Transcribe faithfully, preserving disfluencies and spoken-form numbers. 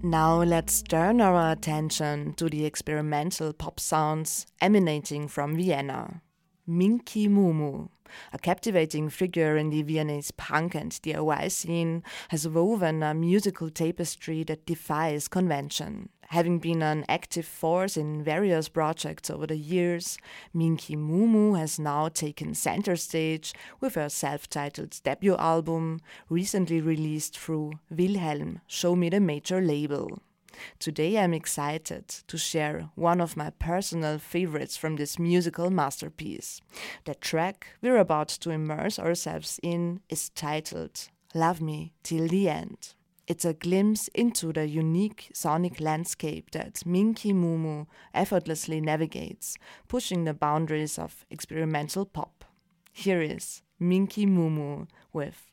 Now let's turn our attention to the experimental pop sounds emanating from Vienna. Minky Mumu, a captivating figure in the Viennese punk and D I Y scene, has woven a musical tapestry that defies convention. Having been an active force in various projects over the years, Minky Mumu has now taken center stage with her self-titled debut album, recently released through Wilhelm, Show Me the Major label. Today I'm excited to share one of my personal favorites from this musical masterpiece. The track we're about to immerse ourselves in is titled Love Me Till the End. It's a glimpse into the unique sonic landscape that Minky Mumu effortlessly navigates, pushing the boundaries of experimental pop. Here is Minky Mumu with